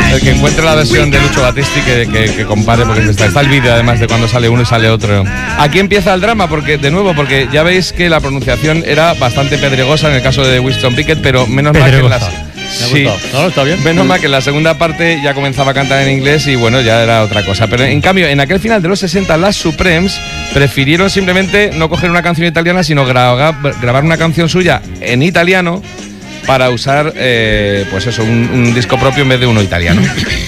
El que encuentre la versión de Lucho Battisti que compare, porque está el vídeo además de cuando sale uno y sale otro. Aquí empieza el drama, porque ya veis que la pronunciación era bastante pedregosa en el caso de Winston Pickett, pero menos mal que en las... Sí, no, está bien. Menos mal que en la segunda parte ya comenzaba a cantar en inglés y bueno, ya era otra cosa. Pero en cambio, en aquel final de los 60, las Supremes prefirieron simplemente no coger una canción italiana, sino grabar una canción suya en italiano para usar, pues eso, un disco propio en vez de uno italiano.